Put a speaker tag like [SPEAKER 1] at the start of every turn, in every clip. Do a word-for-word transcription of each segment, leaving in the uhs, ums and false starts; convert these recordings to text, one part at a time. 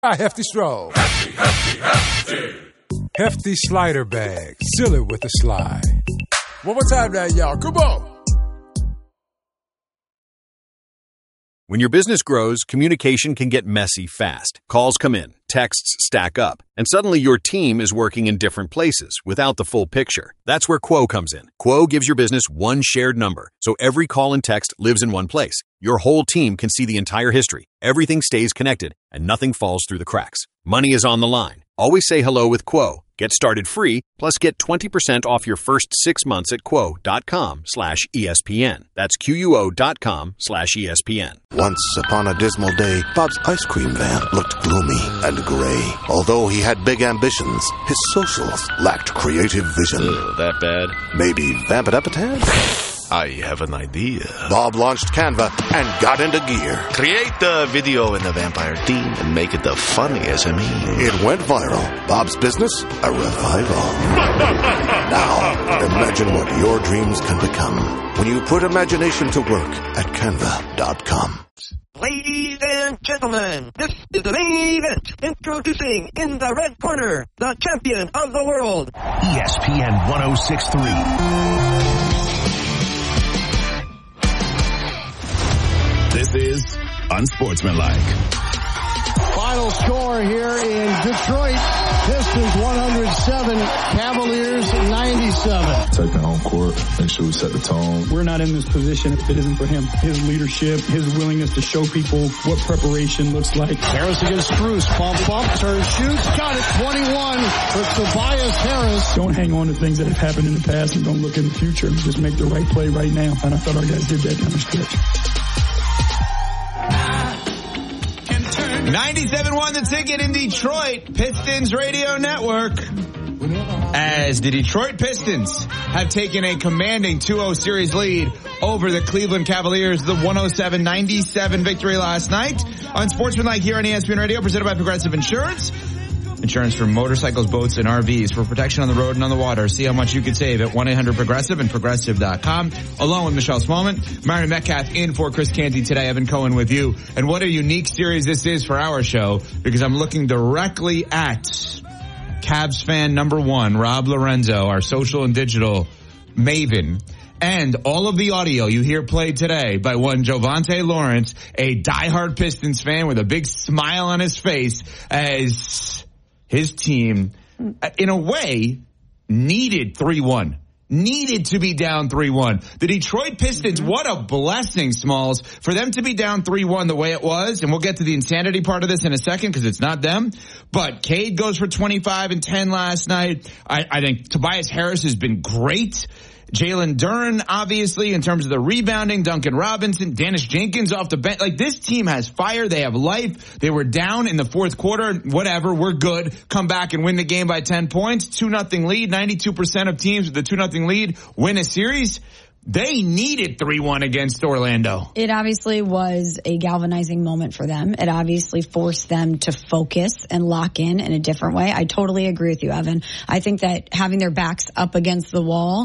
[SPEAKER 1] A hefty stroll. Hefty, hefty, hefty. Hefty slider bag. Seal it with a slide. One more time now, y'all. Come on.
[SPEAKER 2] When your business grows, communication can get messy fast. Calls come in, texts stack up, and suddenly your team is working in different places without the full picture. That's where Quo comes in. Quo gives your business one shared number, so every call and text lives in one place. Your whole team can see the entire history. Everything stays connected, and nothing falls through the cracks. Money is on the line. Always say hello with Quo. Get started free, plus get twenty percent off your first six months at quo.com slash ESPN. That's Q-U-O dot com slash ESPN.
[SPEAKER 3] Once upon a dismal day, Bob's ice cream van looked gloomy and gray. Although he had big ambitions, his socials lacked creative vision.
[SPEAKER 4] Ugh, that bad?
[SPEAKER 3] Maybe vamp it up a tad?
[SPEAKER 4] I have an idea.
[SPEAKER 3] Bob launched Canva and got into gear.
[SPEAKER 4] Create the video in the vampire theme and make it the funniest I mean.
[SPEAKER 3] It went viral. Bob's business, a revival. Now, imagine what your dreams can become when you put imagination to work at canva dot com.
[SPEAKER 5] Ladies and gentlemen, this is the main event. Introducing in the red corner, the champion of the world.
[SPEAKER 6] E S P N one oh six point three. This is Unsportsmanlike.
[SPEAKER 7] Final score here in Detroit. Pistons one hundred seven, Cavaliers ninety-seven.
[SPEAKER 8] Take the home court, make sure we set the tone.
[SPEAKER 9] We're not in this position if it isn't for him. His leadership, his willingness to show people what preparation looks like.
[SPEAKER 7] Harris against Strus, bump, bump, turn, shoots, got it, twenty-one for Tobias Harris.
[SPEAKER 9] Don't hang on to things that have happened in the past and don't look in the future. Just make the right play right now. And I thought our guys did that down the stretch.
[SPEAKER 10] ninety-seven won the ticket in Detroit, Pistons Radio Network. As the Detroit Pistons have taken a commanding two oh series lead over the Cleveland Cavaliers, the one oh seven ninety-seven victory last night. Unsportsmanlike here on E S P N Radio, presented by Progressive Insurance. Insurance for motorcycles, boats, and R Vs for protection on the road and on the water. See how much you could save at one eight hundred progressive and progressive dot com. Along with Michelle Smallman, Marion Metcalf in for Chris Canty today. Evan Cohen with you. And what a unique series this is for our show, because I'm looking directly at Cavs fan number one, Rob Lorenzo, our social and digital maven. And all of the audio you hear played today by one Jovante Lawrence, a diehard Pistons fan with a big smile on his face, as his team, in a way, needed three one. Needed to be down three one. The Detroit Pistons, mm-hmm. What a blessing, Smalls, for them to be down three one the way it was. And we'll get to the insanity part of this in a second because it's not them. But Cade goes for twenty-five and ten last night. I, I think Tobias Harris has been great. Jalen Duren, obviously, in terms of the rebounding. Duncan Robinson, Dennis Jenkins off the bench. Like, this team has fire. They have life. They were down in the fourth quarter. Whatever. We're good. Come back and win the game by ten points. two nothing lead. ninety-two percent of teams with the two nothing lead win a series. They needed three one against Orlando.
[SPEAKER 11] It obviously was a galvanizing moment for them. It obviously forced them to focus and lock in in a different way. I totally agree with you, Evan. I think that having their backs up against the wall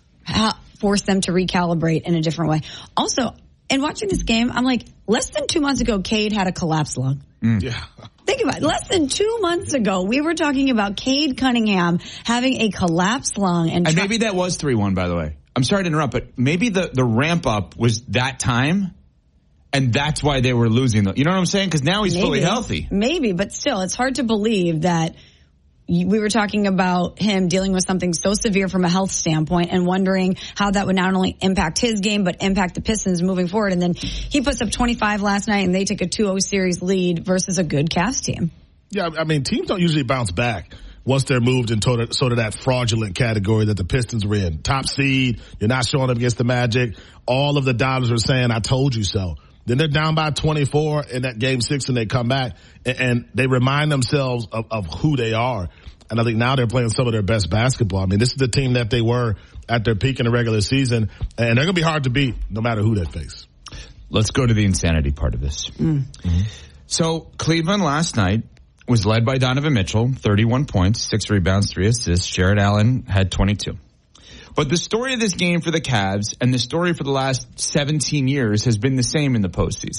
[SPEAKER 11] forced them to recalibrate in a different way. Also, in watching this game, I'm like, less than two months ago, Cade had a collapsed lung.
[SPEAKER 10] Mm. Yeah.
[SPEAKER 11] Think about it. Less than two months ago, we were talking about Cade Cunningham having a collapsed lung. And,
[SPEAKER 10] and
[SPEAKER 11] try-
[SPEAKER 10] maybe that was three one, by the way. I'm sorry to interrupt, but maybe the, the ramp up was that time, and that's why they were losing. The, you know what I'm saying? Because now he's
[SPEAKER 11] maybe,
[SPEAKER 10] fully healthy.
[SPEAKER 11] Maybe, but still, it's hard to believe that we were talking about him dealing with something so severe from a health standpoint and wondering how that would not only impact his game, but impact the Pistons moving forward. And then he puts up twenty-five last night, and they take a two oh series lead versus a good Cavs team.
[SPEAKER 12] Yeah, I mean, teams don't usually bounce back once they're moved into sort of that fraudulent category that the Pistons were in. Top seed, you're not showing up against the Magic. All of the dollars are saying, I told you so. Then they're down by twenty-four in that game six, and they come back and, and they remind themselves of, of who they are. And I think now they're playing some of their best basketball. I mean, this is the team that they were at their peak in the regular season, and they're going to be hard to beat no matter who they face.
[SPEAKER 10] Let's go to the insanity part of this. Mm. Mm-hmm. So Cleveland last night was led by Donovan Mitchell, thirty-one points, six rebounds, three assists. Jared Allen had twenty-two. But the story of this game for the Cavs and the story for the last seventeen years has been the same in the postseason.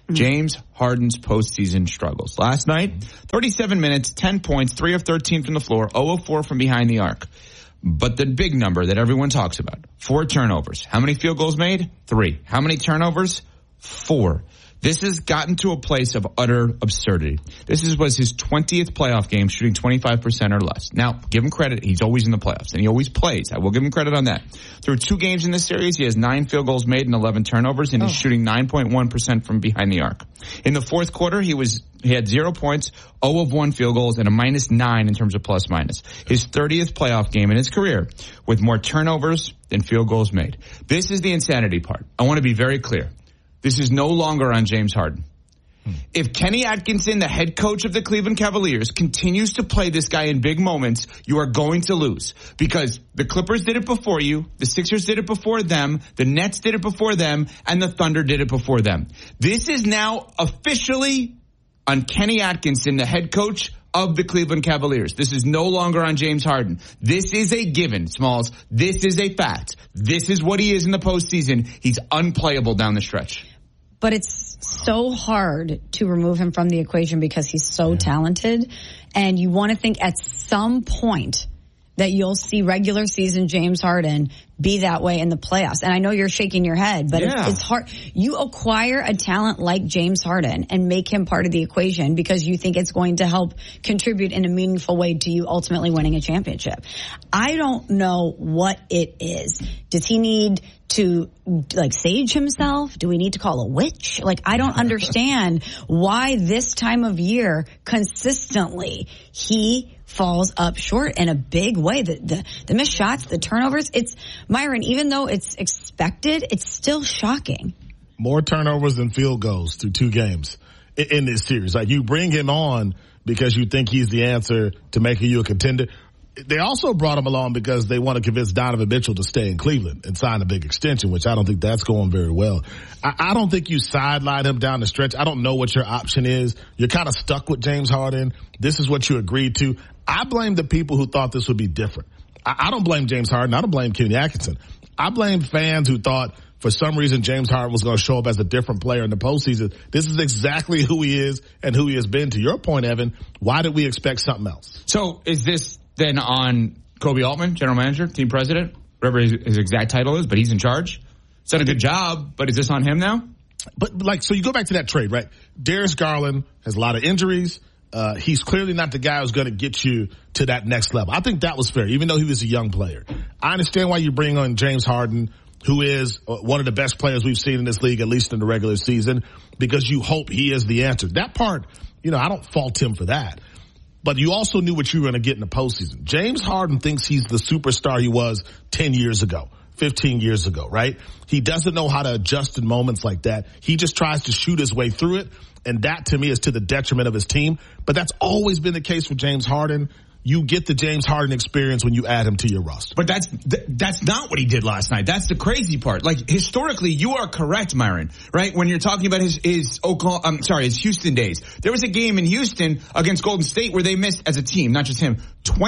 [SPEAKER 10] Mm-hmm. James Harden's postseason struggles. Last night, thirty-seven minutes, ten points, three of thirteen from the floor, zero of four from behind the arc. But the big number that everyone talks about, four turnovers. How many field goals made? Three. How many turnovers? Four. This has gotten to a place of utter absurdity. This is, was his twentieth playoff game, shooting twenty-five percent or less. Now, give him credit. He's always in the playoffs, and he always plays. I will give him credit on that. Through two games in this series, he has nine field goals made and eleven turnovers, and oh. he's shooting nine point one percent from behind the arc. In the fourth quarter, he was he had zero points, zero of one field goals, and a minus nine in terms of plus minus. His thirtieth playoff game in his career with more turnovers than field goals made. This is the insanity part. I want to be very clear. This is no longer on James Harden. Hmm. If Kenny Atkinson, the head coach of the Cleveland Cavaliers, continues to play this guy in big moments, you are going to lose. Because the Clippers did it before you, the Sixers did it before them, the Nets did it before them, and the Thunder did it before them. This is now officially on Kenny Atkinson, the head coach of the Cleveland Cavaliers. This is no longer on James Harden. This is a given, Smalls. This is a fact. This is what he is in the postseason. He's unplayable down the stretch.
[SPEAKER 11] But it's so hard to remove him from the equation because he's so yeah. talented. And you want to think at some point that you'll see regular season James Harden be that way in the playoffs. And I know you're shaking your head, but yeah. it's, it's hard. You acquire a talent like James Harden and make him part of the equation because you think it's going to help contribute in a meaningful way to you ultimately winning a championship. I don't know what it is. Does he need to like sage himself? Do we need to call a witch? Like, I don't understand why this time of year consistently he falls up short in a big way. The, the, the missed shots, the turnovers, it's, Myron, even though it's expected, it's still shocking.
[SPEAKER 12] More turnovers than field goals through two games in, in this series. Like, you bring him on because you think he's the answer to making you a contender. They also brought him along because they want to convince Donovan Mitchell to stay in Cleveland and sign a big extension, which I don't think that's going very well. I, I don't think you sideline him down the stretch. I don't know what your option is. You're kind of stuck with James Harden. This is what you agreed to. I blame the people who thought this would be different. I, I don't blame James Harden. I don't blame Kenny Atkinson. I blame fans who thought for some reason James Harden was going to show up as a different player in the postseason. This is exactly who he is and who he has been. To your point, Evan, why did we expect something else?
[SPEAKER 10] So is this then on Kobe Altman, general manager, team president, whatever his, his exact title is, but he's in charge? He's done a good job, but is this on him now?
[SPEAKER 12] But, like, so you go back to that trade, right? Darius Garland has a lot of injuries. Uh, he's clearly not the guy who's going to get you to that next level. I think that was fair, even though he was a young player. I understand why you bring on James Harden, who is one of the best players we've seen in this league, at least in the regular season, because you hope he is the answer. That part, you know, I don't fault him for that. But you also knew what you were going to get in the postseason. James Harden thinks he's the superstar he was ten years ago, fifteen years ago, right? He doesn't know how to adjust in moments like that. He just tries to shoot his way through it. And that, to me, is to the detriment of his team. But that's always been the case for James Harden. You get the James Harden experience when you add him to your roster.
[SPEAKER 10] But that's th- that's not what he did last night. That's the crazy part. Like, historically, you are correct, Myron, right? When you're talking about his his Oklahoma, I'm sorry, his Houston days. There was a game in Houston against Golden State where they missed, as a team, not just him,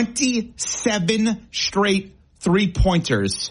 [SPEAKER 10] twenty-seven straight three-pointers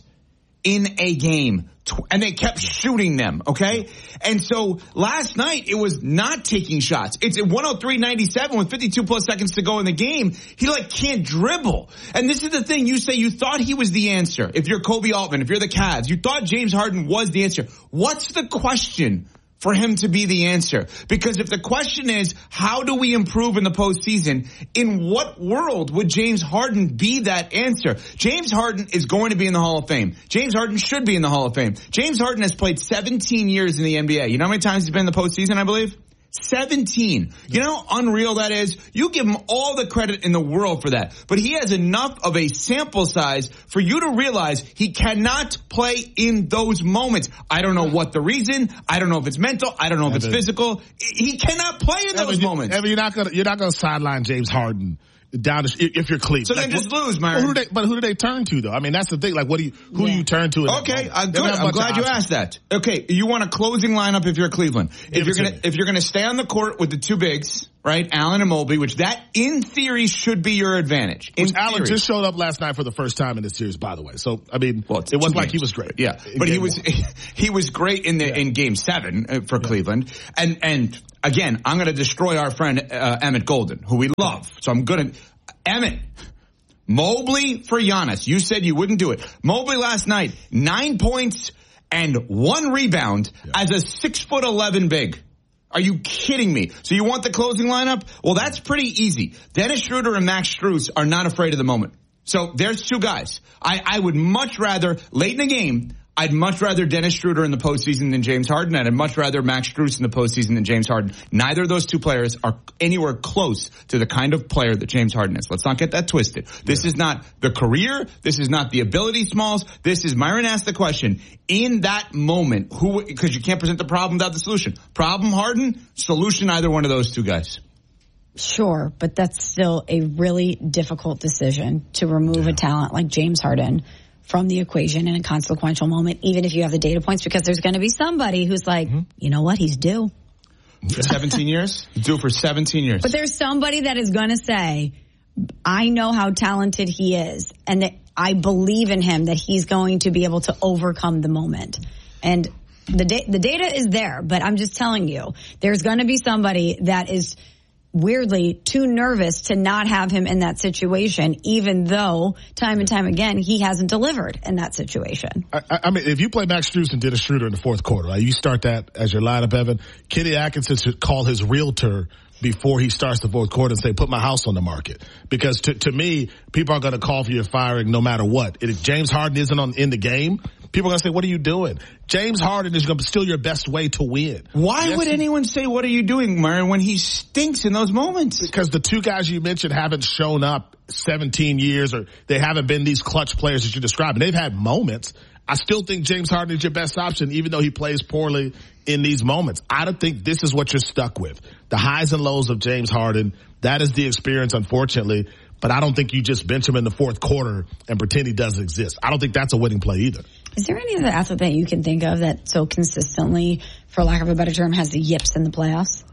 [SPEAKER 10] in a game. And they kept shooting them, okay? And so last night, it was not taking shots. It's at one oh three ninety-seven with fifty-two plus seconds to go in the game. He, like, can't dribble. And this is the thing. You say you thought he was the answer. If you're Kobe Altman, if you're the Cavs, you thought James Harden was the answer. What's the question for him to be the answer? Because if the question is, how do we improve in the postseason, in what world would James Harden be that answer? James Harden is going to be in the Hall of Fame. James Harden should be in the Hall of Fame. James Harden has played seventeen years in the N B A. You know how many times he's been in the postseason, I believe? seventeen. You know how unreal that is? You give him all the credit in the world for that. But he has enough of a sample size for you to realize he cannot play in those moments. I don't know what the reason. I don't know if it's mental. I don't know if Evan, it's physical. He cannot play in Evan, those
[SPEAKER 12] you,
[SPEAKER 10] moments.
[SPEAKER 12] Evan, you're not gonna you're not gonna sideline James Harden down the, if you're Cleveland.
[SPEAKER 10] So
[SPEAKER 12] like,
[SPEAKER 10] then just
[SPEAKER 12] what,
[SPEAKER 10] lose, man.
[SPEAKER 12] Well, who do they, but who do they turn to, though? I mean, that's the thing. Like, what do you, who yeah. do you turn to?
[SPEAKER 10] Okay, uh, good. I'm glad you asked that. Okay, you want a closing lineup if you're Cleveland. If Give you're gonna, if you're gonna stay on the court with the two bigs, right? Allen and Mobley, which that in theory should be your advantage. In
[SPEAKER 12] which Allen
[SPEAKER 10] theory.
[SPEAKER 12] just showed up last night for the first time in this series, by the way. So, I mean, well, it wasn't like he was great.
[SPEAKER 10] Yeah, but he was, he was great in the, yeah. in game seven for yeah. Cleveland. And, and again, I'm going to destroy our friend, uh, Emmett Golden, who we love. So I'm going to, Emmett, Mobley for Giannis. You said you wouldn't do it. Mobley last night, nine points and one rebound yeah. as a six foot eleven big. Are you kidding me? So you want the closing lineup? Well, that's pretty easy. Dennis Schroeder and Max Strus are not afraid of the moment. So there's two guys. I, I would much rather, late in the game, I'd much rather Dennis Schroeder in the postseason than James Harden, and I'd much rather Max Strus in the postseason than James Harden. Neither of those two players are anywhere close to the kind of player that James Harden is. Let's not get that twisted. This yeah. is not the career. This is not the ability, Smalls. This is, Myron asked the question, in that moment, who, because you can't present the problem without the solution. Problem Harden, solution either one of those two guys.
[SPEAKER 11] Sure, but that's still a really difficult decision to remove yeah. a talent like James Harden from the equation in a consequential moment, even if you have the data points, because there's going to be somebody who's like, mm-hmm. you know what, he's due.
[SPEAKER 10] seventeen years? He's due for seventeen years.
[SPEAKER 11] But there's somebody that is going to say, I know how talented he is, and that I believe in him, that he's going to be able to overcome the moment. And the da- the data is there, but I'm just telling you, there's going to be somebody that is weirdly too nervous to not have him in that situation, even though time and time again he hasn't delivered in that situation.
[SPEAKER 12] I, I mean, if you play Max Strus and Dennis Schroeder in the fourth quarter, right, you start that as your lineup, Evan. Kenny Atkinson should call his realtor before he starts the fourth quarter and say, put my house on the market. Because to, to me, people are going to call for your firing no matter what. If James Harden isn't on in the game, people are going to say, what are you doing? James Harden is going to still your best way to win.
[SPEAKER 10] Why
[SPEAKER 12] yes.
[SPEAKER 10] would anyone say, what are you doing, Myron, when he stinks in those moments?
[SPEAKER 12] Because the two guys you mentioned haven't shown up seventeen years, or they haven't been these clutch players that you described. And they've had moments. I still think James Harden is your best option, even though he plays poorly in these moments. I don't think this is what you're stuck with. The highs and lows of James Harden, that is the experience, unfortunately. But I don't think you just bench him in the fourth quarter and pretend he doesn't exist. I don't think that's a winning play either.
[SPEAKER 11] Is there any other athlete that you can think of that so consistently, for lack of a better term, has the yips in the playoffs?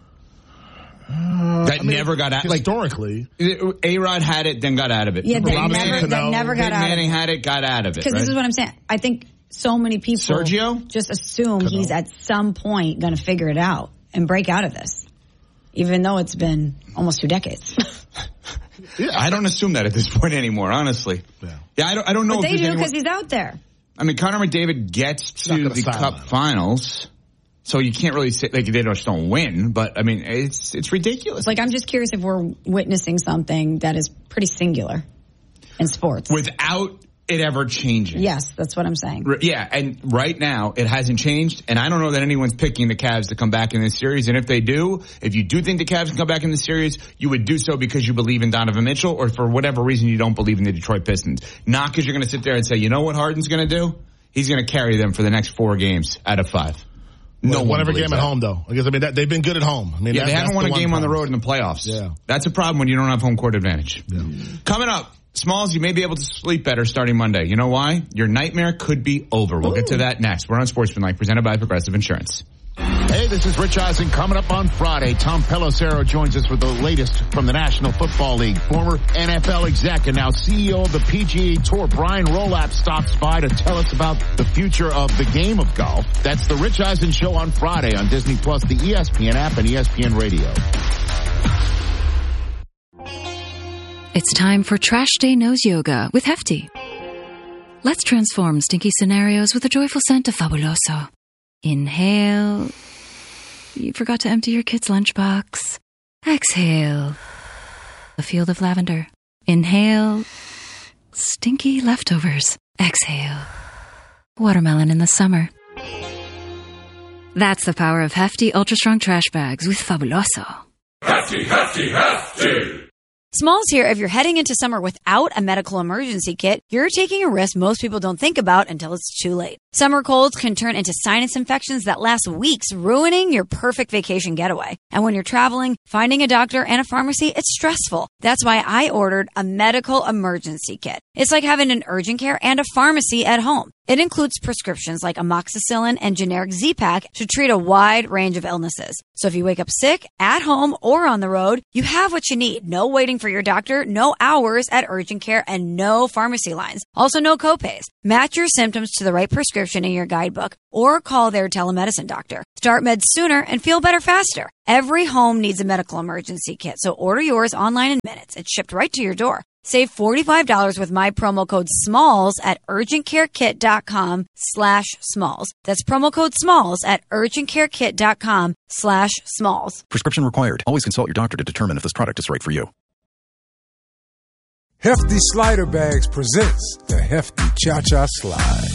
[SPEAKER 12] Uh,
[SPEAKER 10] that
[SPEAKER 12] I mean,
[SPEAKER 10] never got out.
[SPEAKER 12] Historically.
[SPEAKER 10] Like, A-Rod had it, then got out of it.
[SPEAKER 11] Yeah, that never, that never got
[SPEAKER 10] Peyton
[SPEAKER 11] out
[SPEAKER 10] Manning
[SPEAKER 11] of it.
[SPEAKER 10] had it, got out of it.
[SPEAKER 11] Because
[SPEAKER 10] right?
[SPEAKER 11] this is what I'm saying. I think so many people
[SPEAKER 10] Sergio?
[SPEAKER 11] just assume Cano. He's at some point going to figure it out and break out of this, even though it's been almost two decades.
[SPEAKER 10] Yeah, I don't assume that at this point anymore, honestly. Yeah, yeah I don't. I don't know.
[SPEAKER 11] But
[SPEAKER 10] if
[SPEAKER 11] they do
[SPEAKER 10] anyone...
[SPEAKER 11] because he's out there.
[SPEAKER 10] I mean, Connor McDavid gets to the Cup him. Finals, so you can't really say like they just don't win. But I mean, it's it's ridiculous.
[SPEAKER 11] Like, I'm just curious if we're witnessing something that is pretty singular in sports
[SPEAKER 10] without it ever changing.
[SPEAKER 11] Yes, that's what I'm saying.
[SPEAKER 10] Yeah, and right now it hasn't changed, and I don't know that anyone's picking the Cavs to come back in this series. And if they do, if you do think the Cavs can come back in the series, you would do so because you believe in Donovan Mitchell, or for whatever reason you don't believe in the Detroit Pistons. Not because you're going to sit there and say, you know what Harden's going to do? He's going to carry them for the next four games out of five. No
[SPEAKER 12] well,
[SPEAKER 10] one
[SPEAKER 12] every game
[SPEAKER 10] that.
[SPEAKER 12] at home, though. Because I mean, that, they've been good at home. I mean,
[SPEAKER 10] yeah,
[SPEAKER 12] that,
[SPEAKER 10] they haven't won a game on the road in the playoffs.
[SPEAKER 12] Yeah,
[SPEAKER 10] that's a problem when you don't have home court advantage.
[SPEAKER 12] Yeah.
[SPEAKER 10] Coming up, Smalls, you may be able to sleep better starting Monday. You know why? Your nightmare could be over. We'll Ooh. get to that next. We're on Sportsmanlike, presented by Progressive Insurance.
[SPEAKER 13] Hey, this is Rich Eisen. Coming up on Friday, Tom Pelissero joins us with the latest from the National Football League. Former N F L exec and now C E O of the P G A Tour, Brian Rolapp, stops by to tell us about the future of the game of golf. That's the Rich Eisen Show on Friday on Disney Plus, the E S P N app, and E S P N Radio.
[SPEAKER 14] It's time for Trash Day Nose Yoga with Hefty. Let's transform stinky scenarios with a joyful scent of Fabuloso. Inhale. You forgot to empty your kid's lunchbox. Exhale. A field of lavender. Inhale. Stinky leftovers. Exhale. Watermelon in the summer. That's the power of Hefty Ultra Strong Trash Bags with Fabuloso.
[SPEAKER 1] Hefty, hefty, hefty!
[SPEAKER 15] Smalls here. If you're heading into summer without a medical emergency kit, you're taking a risk most people don't think about until it's too late. Summer colds can turn into sinus infections that last weeks, ruining your perfect vacation getaway. And when you're traveling, finding a doctor and a pharmacy, it's stressful. That's why I ordered a medical emergency kit. It's like having an urgent care and a pharmacy at home. It includes prescriptions like amoxicillin and generic Z-Pak to treat a wide range of illnesses. So if you wake up sick, at home, or on the road, you have what you need. No waiting for your doctor, no hours at urgent care, and no pharmacy lines. Also, no copays. Match your symptoms to the right prescription in your guidebook or call their telemedicine doctor. Start meds sooner and feel better faster. Every home needs a medical emergency kit, so order yours online in minutes. It's shipped right to your door. Save forty-five dollars with my promo code SMALLS at urgentcarekit.com slash SMALLS. That's promo code SMALLS at urgentcarekit.com slash SMALLS.
[SPEAKER 16] Prescription required. Always consult your doctor to determine if this product is right for you.
[SPEAKER 1] Hefty Slider Bags presents the Hefty Cha-Cha Slide.